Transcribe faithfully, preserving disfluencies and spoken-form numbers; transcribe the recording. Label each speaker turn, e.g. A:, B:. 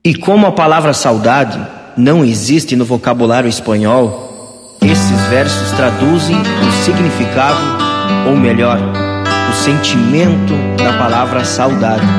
A: E como a palavra saudade não existe no vocabulário espanhol, esses versos traduzem o significado, ou melhor, o sentimento da palavra saudade.